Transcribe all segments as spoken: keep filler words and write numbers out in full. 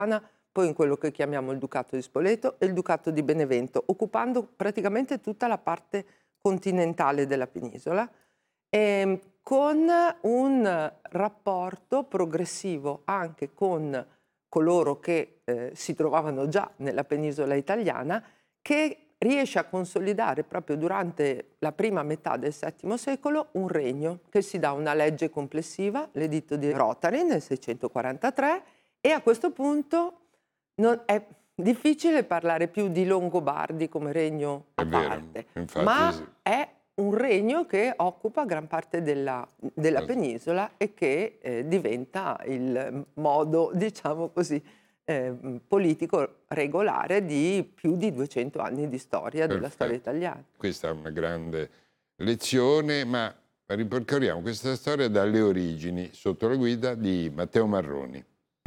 poi in quello che chiamiamo il Ducato di Spoleto e il Ducato di Benevento, occupando praticamente tutta la parte continentale della penisola, ehm, con un rapporto progressivo anche con coloro che eh, si trovavano già nella penisola italiana, che riesce a consolidare proprio durante la prima metà del settimo secolo un regno che si dà una legge complessiva, l'Editto di Rotary nel seicentoquarantatré, e a questo punto non è difficile parlare più di Longobardi come regno a È vero, parte, infatti ma sì. è un regno che occupa gran parte della, della Esatto. penisola e che eh, diventa il modo, diciamo così, eh, politico regolare di più di duecento anni di storia della storia Perfetto. italiana. Questa è una grande lezione, ma ripercorriamo questa storia dalle origini sotto la guida di Matteo Marroni.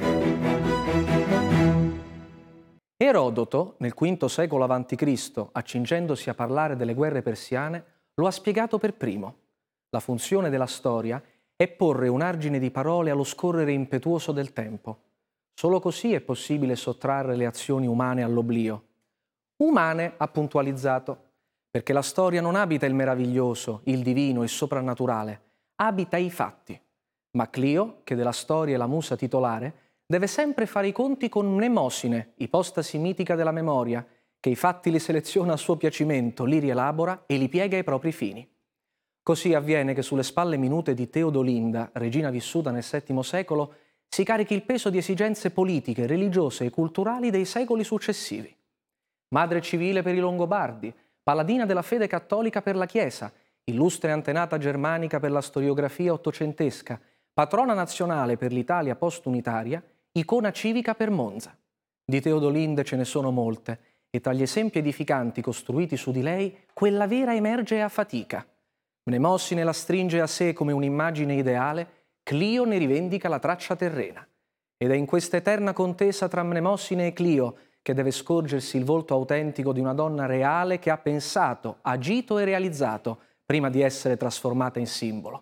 Erodoto, nel quinto secolo avanti Cristo, accingendosi a parlare delle guerre persiane, lo ha spiegato per primo. La funzione della storia è porre un argine di parole allo scorrere impetuoso del tempo. Solo così è possibile sottrarre le azioni umane all'oblio. Umane, ha puntualizzato, perché la storia non abita il meraviglioso, il divino, il soprannaturale, abita i fatti. Ma Clio, che della storia è la musa titolare, deve sempre fare i conti con Mnemosine, ipostasi mitica della memoria, che i fatti li seleziona a suo piacimento, li rielabora e li piega ai propri fini. Così avviene che sulle spalle minute di Teodolinda, regina vissuta nel settimo secolo, si carichi il peso di esigenze politiche, religiose e culturali dei secoli successivi. Madre civile per i Longobardi, paladina della fede cattolica per la Chiesa, illustre antenata germanica per la storiografia ottocentesca, patrona nazionale per l'Italia post-unitaria, icona civica per Monza. Di Teodolinde ce ne sono molte, e tra gli esempi edificanti costruiti su di lei, quella vera emerge a fatica. Mnemosine la stringe a sé come un'immagine ideale, Clio ne rivendica la traccia terrena. Ed è in questa eterna contesa tra Mnemosine e Clio che deve scorgersi il volto autentico di una donna reale che ha pensato, agito e realizzato prima di essere trasformata in simbolo.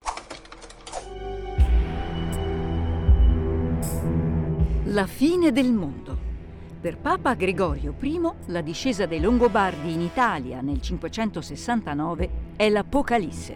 La fine del mondo. Per Papa Gregorio primo, la discesa dei Longobardi in Italia nel cinquecentosessantanove è l'Apocalisse.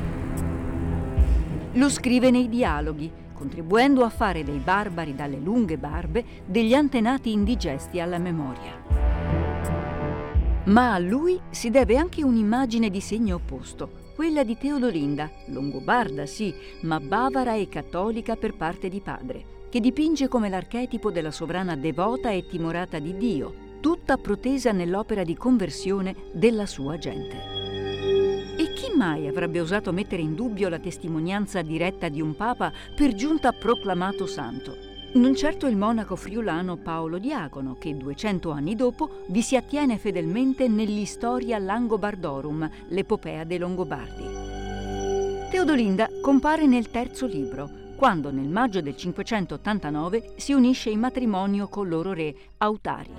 Lo scrive nei dialoghi, contribuendo a fare dei barbari dalle lunghe barbe degli antenati indigesti alla memoria. Ma a lui si deve anche un'immagine di segno opposto, quella di Teodolinda, longobarda sì, ma bavara e cattolica per parte di padre, che dipinge come l'archetipo della sovrana devota e timorata di Dio, tutta protesa nell'opera di conversione della sua gente. E chi mai avrebbe osato mettere in dubbio la testimonianza diretta di un papa per giunta proclamato santo? Non certo il monaco friulano Paolo Diacono, che duecento anni dopo vi si attiene fedelmente nell'Historia Langobardorum, l'epopea dei Longobardi. Teodolinda compare nel terzo libro, quando nel maggio del cinquecentottantanove si unisce in matrimonio col loro re Autari.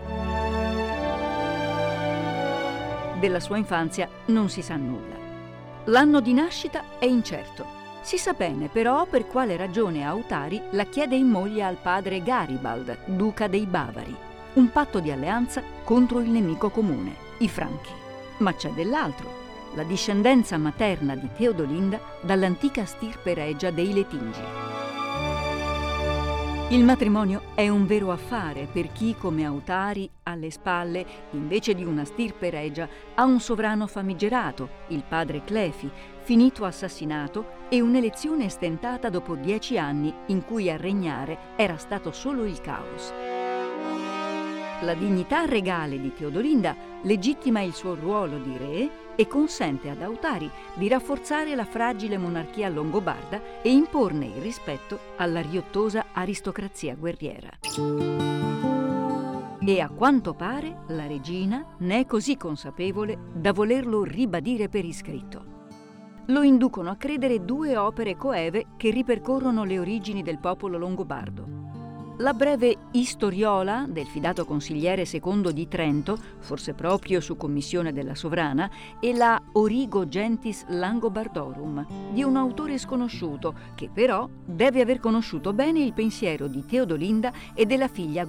Della sua infanzia non si sa nulla. L'anno di nascita è incerto. Si sa bene però per quale ragione Autari la chiede in moglie al padre Garibald, duca dei Bavari. Un patto di alleanza contro il nemico comune, i Franchi. Ma c'è dell'altro. La discendenza materna di Teodolinda dall'antica stirpe regia dei Letingi. Il matrimonio è un vero affare per chi, come Autari, alle spalle, invece di una stirpe regia, ha un sovrano famigerato, il padre Clefi, finito assassinato, e un'elezione stentata dopo dieci anni in cui a regnare era stato solo il caos. La dignità regale di Teodolinda legittima il suo ruolo di re e consente ad Autari di rafforzare la fragile monarchia longobarda e imporne il rispetto alla riottosa aristocrazia guerriera. E a quanto pare la regina ne è così consapevole da volerlo ribadire per iscritto. Lo inducono a credere due opere coeve che ripercorrono le origini del popolo longobardo. La breve Istoriola del fidato consigliere secondo di Trento, forse proprio su commissione della sovrana, e la Origo Gentis Langobardorum di un autore sconosciuto che però deve aver conosciuto bene il pensiero di Teodolinda e della figlia